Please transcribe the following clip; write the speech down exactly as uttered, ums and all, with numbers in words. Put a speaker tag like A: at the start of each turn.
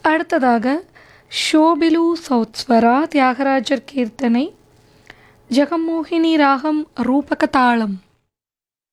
A: அடுத்ததாக ஷோபிலு சௌத்ஸ்வரா தியாகராஜர் கீர்த்தனை ஜெகமோகினி ராகம் ரூபக தாளம்.